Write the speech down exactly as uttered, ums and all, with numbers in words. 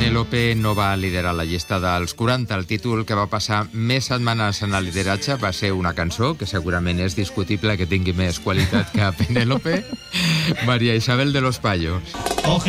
Penélope no va liderar la llista dels quaranta. El títol que va passar més setmanes en el lideratge va ser una cançó, que segurament és discutible que tingui més qualitat que Penélope, María Isabel de los Payos.